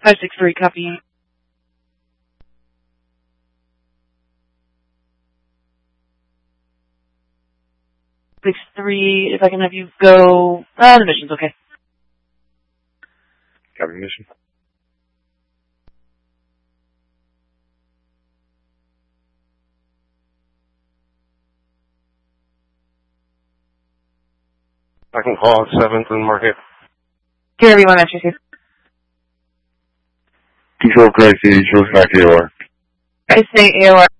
563, copy. 63, if I can have you go... the mission's okay. Copy mission. I can call 7th and mark it. Here, everyone, Master Chief. Control crisis, shows back AOR. I say AOR.